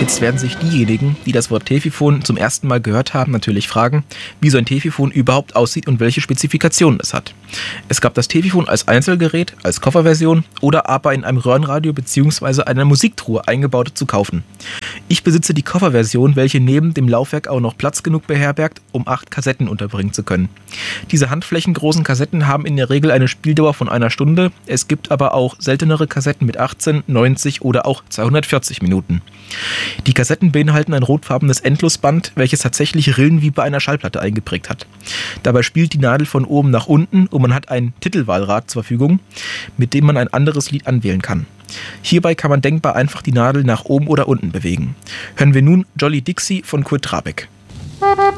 Jetzt werden sich diejenigen, die das Wort Tefiphon zum ersten Mal gehört haben, natürlich fragen, wie so ein Tefiphon überhaupt aussieht und welche Spezifikationen es hat. Es gab das Tefiphon als Einzelgerät, als Kofferversion oder aber in einem Röhrenradio bzw. einer Musiktruhe eingebaut zu kaufen. Ich besitze die Kofferversion, welche neben dem Laufwerk auch noch Platz genug beherbergt, um 8 Kassetten unterbringen zu können. Diese handflächengroßen Kassetten haben in der Regel eine Spieldauer von einer Stunde. Es gibt aber auch seltenere Kassetten mit 18, 90 oder auch 240 Minuten. Die Kassetten beinhalten ein rotfarbenes Endlosband, welches tatsächlich Rillen wie bei einer Schallplatte eingeprägt hat. Dabei spielt die Nadel von oben nach unten und man hat ein Titelwahlrad zur Verfügung, mit dem man ein anderes Lied anwählen kann. Hierbei kann man denkbar einfach die Nadel nach oben oder unten bewegen. Hören wir nun Jolly Dixie von Kurt Trabeck.